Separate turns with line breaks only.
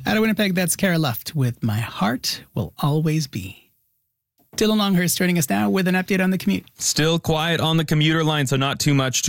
Out of Winnipeg, that's Cara Luft with My Heart Will Always Be. Dylan Longhurst joining us now with an update on the commute.
Still quiet on the commuter line, so not too much